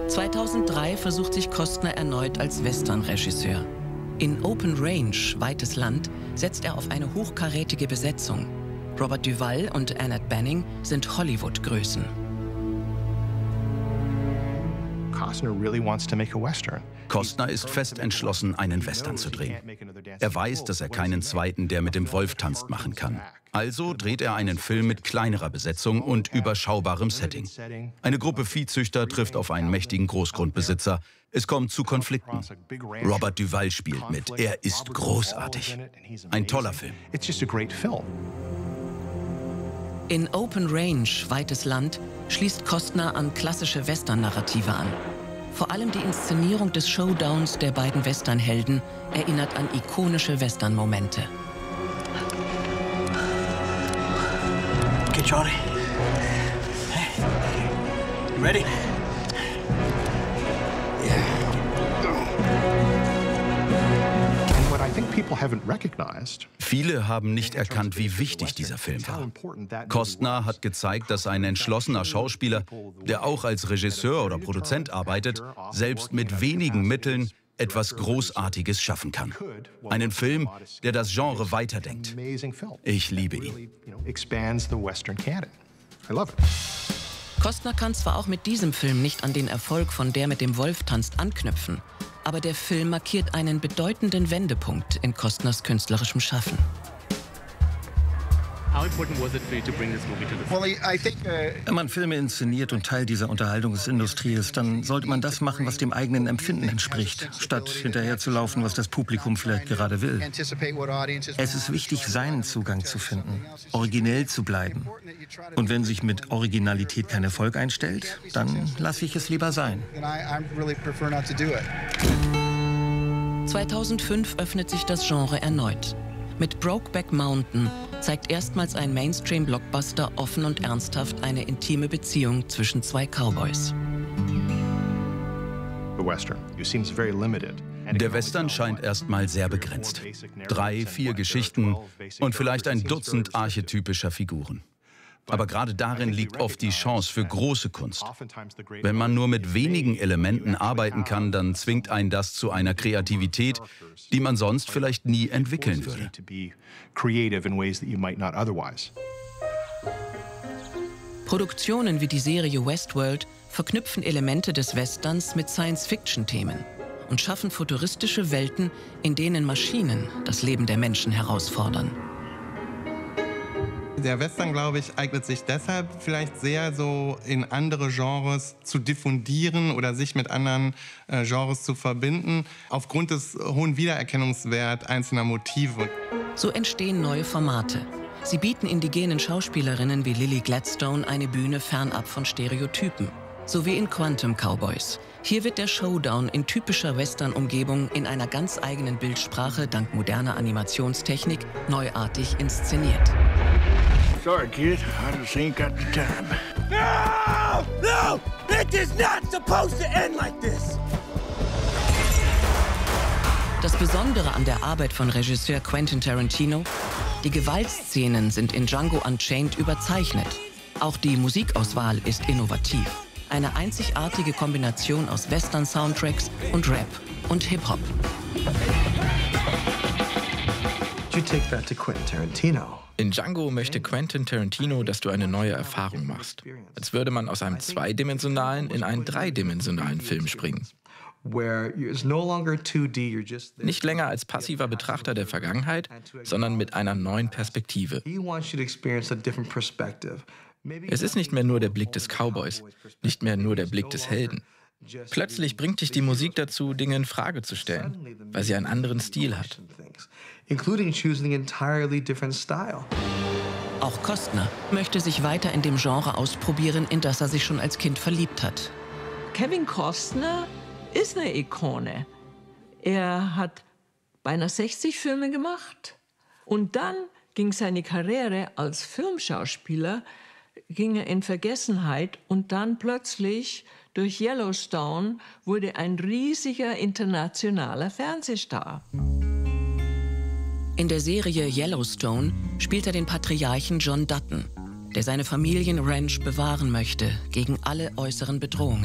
2003 versucht sich Costner erneut als Western-Regisseur. In Open Range, Weites Land, setzt er auf eine hochkarätige Besetzung. Robert Duvall und Annette Bening sind Hollywood-Größen. Costner ist fest entschlossen, einen Western zu drehen. Er weiß, dass er keinen zweiten, der mit dem Wolf tanzt, machen kann. Also dreht er einen Film mit kleinerer Besetzung und überschaubarem Setting. Eine Gruppe Viehzüchter trifft auf einen mächtigen Großgrundbesitzer. Es kommt zu Konflikten. Robert Duvall spielt mit. Er ist großartig. Ein toller Film. In Open Range, Weites Land, schließt Costner an klassische Western-Narrative an. Vor allem die Inszenierung des Showdowns der beiden Westernhelden erinnert an ikonische Western-Momente. Okay, Charlie. Hey. You ready? Viele haben nicht erkannt, wie wichtig dieser Film war. Costner hat gezeigt, dass ein entschlossener Schauspieler, der auch als Regisseur oder Produzent arbeitet, selbst mit wenigen Mitteln etwas Großartiges schaffen kann. Einen Film, der das Genre weiterdenkt. Ich liebe ihn. Costner kann zwar auch mit diesem Film nicht an den Erfolg von Der mit dem Wolf tanzt anknüpfen, aber der Film markiert einen bedeutenden Wendepunkt in Costners künstlerischem Schaffen. Wenn man Filme inszeniert und Teil dieser Unterhaltungsindustrie ist, dann sollte man das machen, was dem eigenen Empfinden entspricht, statt hinterher zu laufen, was das Publikum vielleicht gerade will. Es ist wichtig, seinen Zugang zu finden, originell zu bleiben. Und wenn sich mit Originalität kein Erfolg einstellt, dann lasse ich es lieber sein. 2005 öffnet sich das Genre erneut. Mit Brokeback Mountain zeigt erstmals ein Mainstream-Blockbuster offen und ernsthaft eine intime Beziehung zwischen zwei Cowboys. Der Western scheint erstmal sehr begrenzt. 3, 4 Geschichten und vielleicht ein Dutzend archetypischer Figuren. Aber gerade darin liegt oft die Chance für große Kunst. Wenn man nur mit wenigen Elementen arbeiten kann, dann zwingt einen das zu einer Kreativität, die man sonst vielleicht nie entwickeln würde. Produktionen wie die Serie Westworld verknüpfen Elemente des Westerns mit Science-Fiction-Themen und schaffen futuristische Welten, in denen Maschinen das Leben der Menschen herausfordern. Der Western, glaube ich, eignet sich deshalb vielleicht sehr so in andere Genres zu diffundieren oder sich mit anderen Genres zu verbinden, aufgrund des hohen Wiedererkennungswerts einzelner Motive. So entstehen neue Formate. Sie bieten indigenen Schauspielerinnen wie Lily Gladstone eine Bühne fernab von Stereotypen. So wie in Quantum Cowboys. Hier wird der Showdown in typischer Western-Umgebung in einer ganz eigenen Bildsprache dank moderner Animationstechnik neuartig inszeniert. Sorry, kid. I just ain't got the time. No! No! It is not supposed to end like this! Das Besondere an der Arbeit von Regisseur Quentin Tarantino: die Gewaltszenen sind in Django Unchained überzeichnet. Auch die Musikauswahl ist innovativ. Eine einzigartige Kombination aus Western-Soundtracks und Rap und Hip-Hop. You take that to Quentin Tarantino. In Django möchte Quentin Tarantino, dass du eine neue Erfahrung machst. Als würde man aus einem zweidimensionalen in einen dreidimensionalen Film springen. Nicht länger als passiver Betrachter der Vergangenheit, sondern mit einer neuen Perspektive. Es ist nicht mehr nur der Blick des Cowboys, nicht mehr nur der Blick des Helden. Plötzlich bringt dich die Musik dazu, Dinge in Frage zu stellen, weil sie einen anderen Stil hat. Auch Costner möchte sich weiter in dem Genre ausprobieren, in das er sich schon als Kind verliebt hat. Kevin Costner ist eine Ikone. Er hat beinahe 60 Filme gemacht und dann ging seine Karriere als Filmschauspieler ging er in Vergessenheit und dann plötzlich durch Yellowstone wurde ein riesiger internationaler Fernsehstar. In der Serie Yellowstone spielt er den Patriarchen John Dutton, der seine Familienranch bewahren möchte gegen alle äußeren Bedrohungen.